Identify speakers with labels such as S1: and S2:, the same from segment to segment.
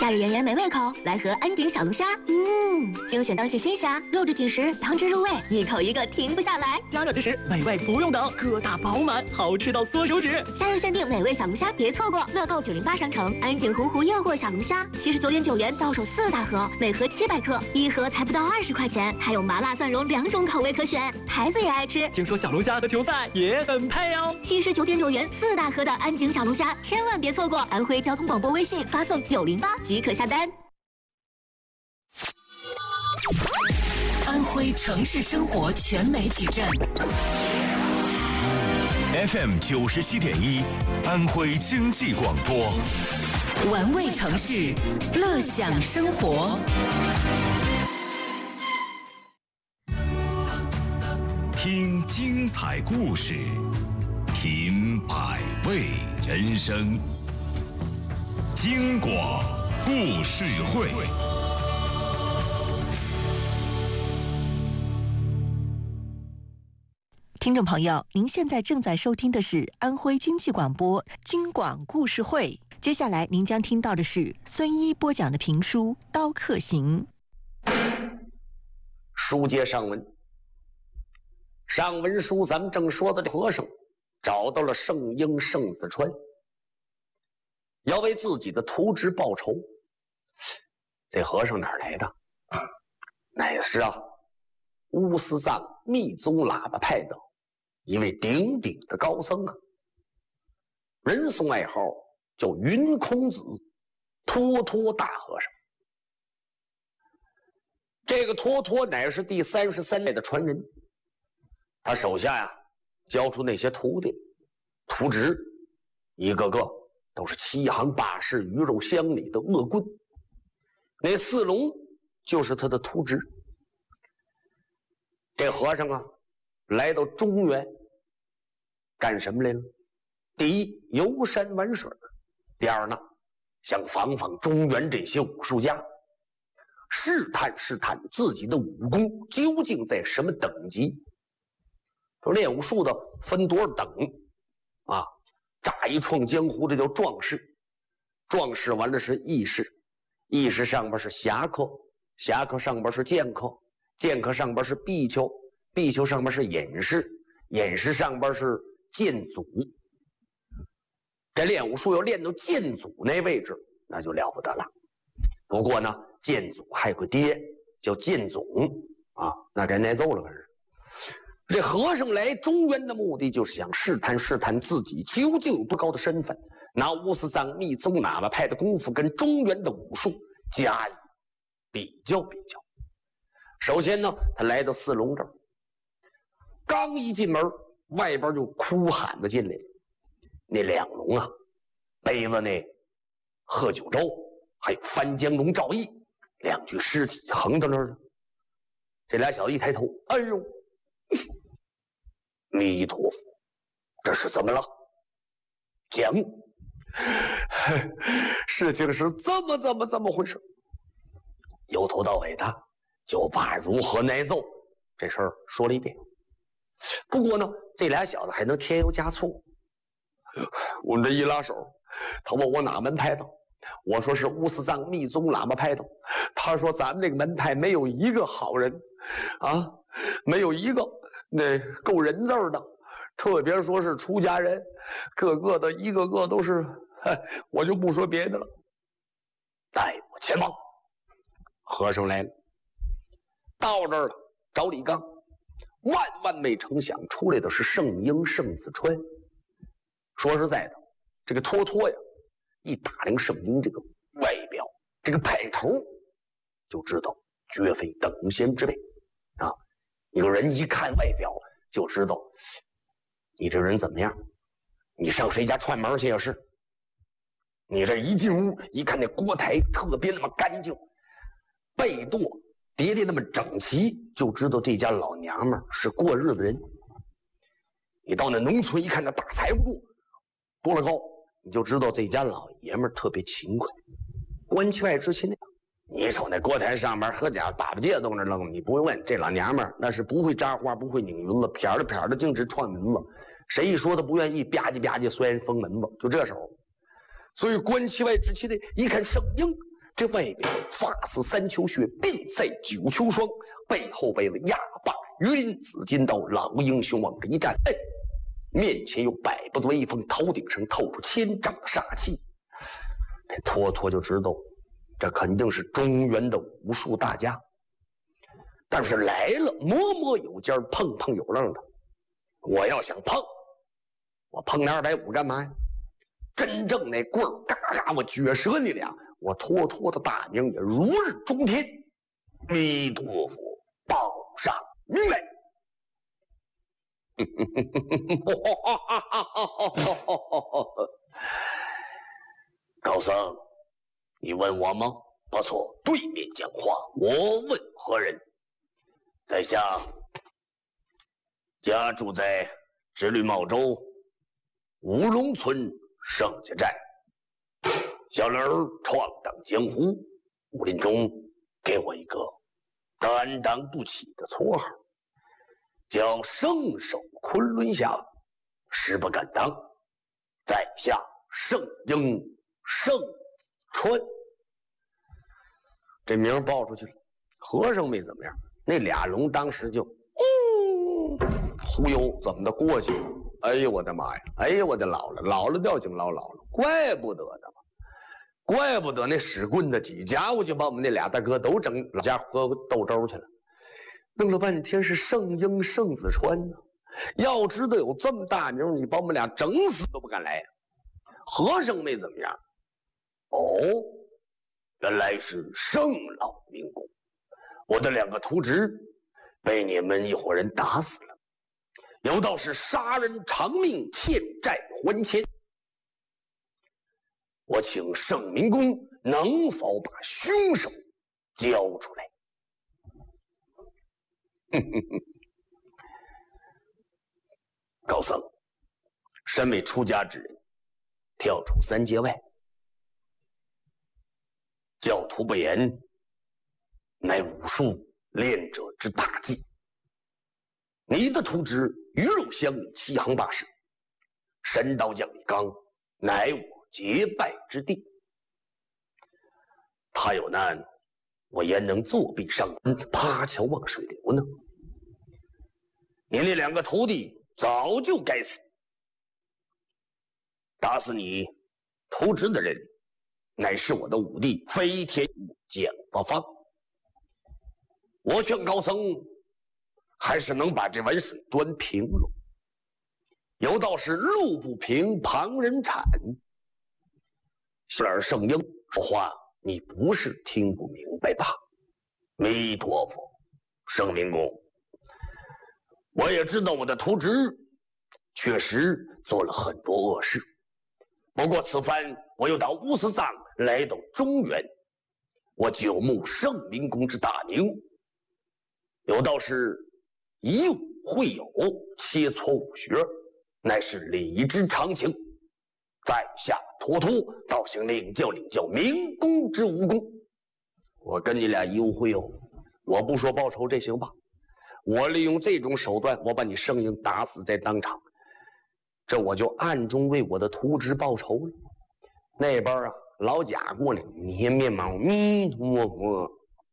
S1: 夏日炎炎美味口，来盒安鼎小龙虾。精选当季新虾，肉质紧实，汤汁入味，一口一个停不下来。
S2: 加热即食，美味不用等，个大饱满，好吃到缩手指。
S1: 夏日限定美味小龙虾，别错过！乐购908商城，安鼎洪湖诱惑小龙虾，79.9元到手4大盒，每盒700克，一盒才不到20块钱，还有麻辣蒜蓉2种口味可选，孩子也爱吃。
S2: 听说小龙虾和球赛也很配哦。
S1: 79.9元4大盒的安鼎小龙虾，千万别错过！安徽交通广播微信发送908即可下单。
S3: 安徽城市生活全媒体站
S4: FM 97.1，安徽经济广播，
S3: 玩味城市，乐享生活。
S4: 听精彩故事，品百味人生。京广故事会。
S5: 听众朋友，您现在正在收听的是安徽经济广播京广故事会。接下来您将听到的是孙一播讲的评书《刀客行》。
S6: 书接上文，上文书咱们正说的这和尚找到了圣婴圣子川，要为自己的图纸报仇。这和尚哪儿来的？乃是乌斯藏密宗喇叭派的一位鼎鼎的高僧啊，人送外号叫云空子，托托大和尚。这个托托乃是第33代的传人，他手下教出那些徒弟，徒侄一个个都是7行8式鱼肉乡里的恶棍，那4龙就是他的徒侄。这和尚来到中原干什么来了？第一，游山玩水；第二呢，想访访中原这些武术家，试探试探自己的武功究竟在什么等级。说练武术的分多少等啊？乍一创江湖，这叫壮士，壮士完了是义士，义士上边是侠客，侠客上边是剑客，剑客上边是裨丘，裨丘上边是隐士，隐士上边是剑祖。这练武术要练到剑祖那位置，那就了不得了。不过呢，剑祖还有个爹叫剑总啊，那该挨揍了。可是这和尚来中原的目的就是想试探试探自己究竟有多高的身份，拿乌斯藏密宗喇叭派的功夫跟中原的武术加以比较比较。首先呢，他来到4龙这儿，刚一进门，外边就哭喊着进来了。那2龙背了那贺九州，还有翻江龙赵毅2具尸体横到那儿了。这俩小子一抬头，哎呦，弥陀佛，这是怎么了？讲，事情是这么回事。由头到尾的就把如何挨揍这事儿说了一遍。不过呢，这俩小子还能添油加醋。我们这一拉手，他问我哪门派的，我说是乌斯藏密宗喇嘛派的。他说咱们这个门派没有一个好人啊，没有一个那够人字的，特别说是出家人，个个一个个都是，我就不说别的了。带我前往。和尚来了，到这儿了，找李刚，万没成想出来的是圣婴圣子川。说实在的，这个托托呀，一打量圣婴这个外表，这个派头，就知道绝非等闲之辈啊！一个人一看外表就知道你这人怎么样。你上谁家串门去也是，你这一进屋一看那锅台特别那么干净，被垛叠那么整齐，就知道这家老娘们是过日子人。你到那农村一看那大财布多了高，你就知道这家老爷们特别勤快，关其外知其内。你瞅那锅台上面喝家粑粑芥都那扔，你不用问，这老娘们那是不会扎花，不会拧云子，撇着撇着径直串门子。谁一说他不愿意，吧唧吧唧摔人封门子，就这时候。所以关其外知其内，一看圣婴这外边发丝3球穴，并塞9球霜，背后背了压霸鱼鳞紫金刀，老英雄往这一站，哎，面前有百步的威风，头顶上透出1000丈的杀气。这托托就知道，这肯定是中原的武术大家。但是来了，摸摸有尖，碰碰有愣的。我要想碰，我碰那250干嘛呀？真正那棍儿，嘎嘎，我撅折你俩，我托托的大名也如日中天。弥陀佛，报上名来。高僧，你问我吗？不错，对面讲话。我问何人？在下家住在直隶茂州乌龙村盛家寨，小人儿闯荡江湖，武林中给我一个担当不起的绰号，叫圣手昆仑侠，实不敢当。在下圣婴圣子川。这名报出去了，和尚没怎么样，那俩龙当时就忽悠怎么的过去了。哎呦我的妈呀！哎呦我的姥姥掉井捞姥姥，怪不得的嘛，怪不得那使棍的几家伙就把我们那俩大哥都整老家喝豆粥去了。弄了半天是圣婴圣子川呢，要知道有这么大名，你把我们俩整死都不敢来呀。和尚没怎么样。哦，原来是圣老民工，我的2个徒侄被你们一伙人打死了，有道是杀人偿命，欠债还钱。我请圣民公能否把凶手交出来？高僧，身为出家之人，跳出3界外，教徒不言，乃武术练者之大忌。你的徒侄鱼肉乡里7行8式，神刀将李刚，乃我结拜之地。他有难，我焉能作壁上门，趴桥望水流呢？你那2个徒弟早就该死。打死你徒侄的人，乃是我的五弟飞天蒋伯方。我劝高僧，还是能把这碗水端平了。有道是路不平，旁人铲。小儿圣婴说话，你不是听不明白吧？弥陀佛，圣明公，我也知道我的徒侄确实做了很多恶事，不过此番我又到乌斯藏来到中原，我久慕圣明公之大名。有道是以武会友，切磋武学，乃是礼之常情。在下托托倒想领教明公之武功。我跟你俩以武会友，我不说报仇，这行吧？我利用这种手段，我把你圣婴打死在当场，这我就暗中为我的徒侄报仇了。那边啊，老贾过来捏面毛，弥陀佛。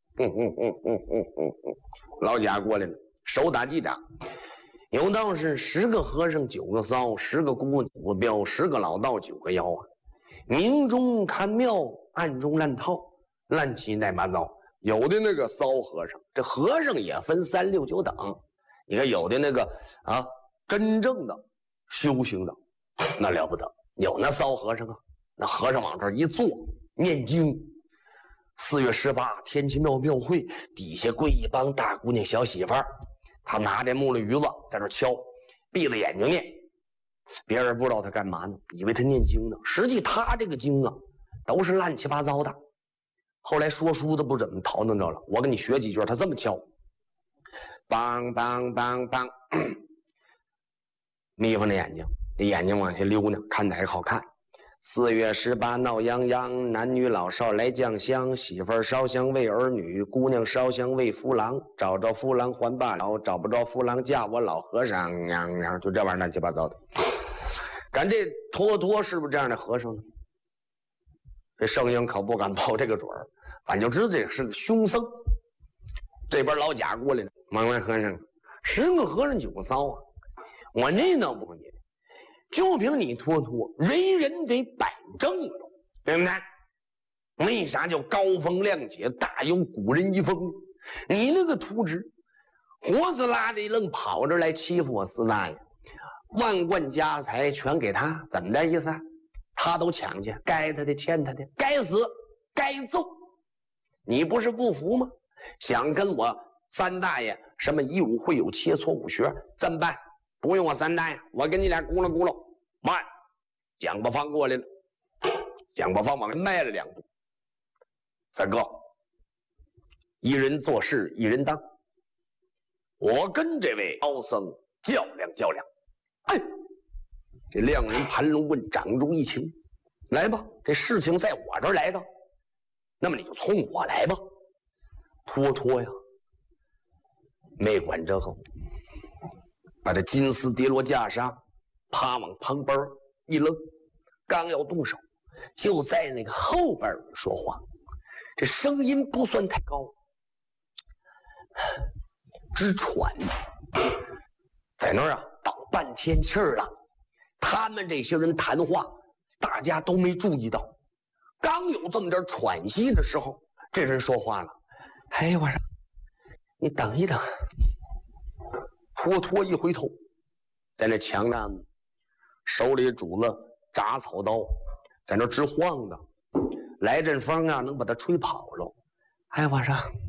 S6: 老贾过来了，手打记掌。有道是10个和尚9个骚，10个姑娘9个彪，10个老道9个妖啊。明中看庙，暗中烂套，乱七八糟。有的那个骚和尚，这和尚也分3、6、9等。你看有的那个啊，真正的修行的，那了不得。有那骚和尚啊，那和尚往这一坐念经。4月18天齐庙会，底下跪一帮大姑娘小媳妇儿，他拿这木头鱼子在那敲，闭着眼睛念。别人不知道他干嘛呢，以为他念经呢。实际他这个经啊，都是乱七八糟的。后来说书的不怎么讨论着了，我给你学几句，他这么敲：梆梆梆梆，眯缝着眼睛，这眼睛往下溜呢，看哪个好看。4月18闹泱泱，男女老少来酱香，媳妇儿烧香为儿女，姑娘烧香为夫郎，找着夫郎还罢了，找不着夫郎嫁我老和尚，就这玩意儿乱七八糟的。赶这托托是不是这样的和尚呢？ 这声音可不敢报这个准儿，俺就知道这是个凶僧。这边老贾过来了，门外和尚，10个和尚9个骚啊！我这弄不你，就凭你脱脱，人人得摆正了，对不对？为啥叫高风亮节，大有古人遗风？你那个秃子，活死拉的愣跑这来欺负我四大爷，万贯家财全给他，怎么的意思啊？他都抢去，该他的欠他的，该死该揍。你不是不服吗？想跟我三大爷什么以武会友，切磋武学，这么办？不用我三大爷，我跟你俩咕噜咕噜。慢，蒋伯方过来了。蒋伯方往前迈了2步。三哥，一人做事一人当，我跟这位高僧较量较量。哎，这两人盘龙棍掌中一情，来吧，这事情在我这儿来的，那么你就从我来吧。脱脱呀，没管这个，把这金丝叠罗袈裟趴往旁边一扔，刚要动手，就在那个后边说话，这声音不算太高，直喘，在那儿啊倒半天气儿了。他们这些人谈话，大家都没注意到，刚有这么点喘息的时候，这人说话了。哎，我说你等一等。脱脱一回头，在那墙上手里拄了铡草刀，在那直晃的，来阵风啊，能把他吹跑了。哎，我说